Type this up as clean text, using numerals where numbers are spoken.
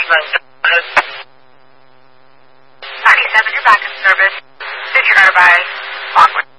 97, you're back in service. Disregarded by Lockwood.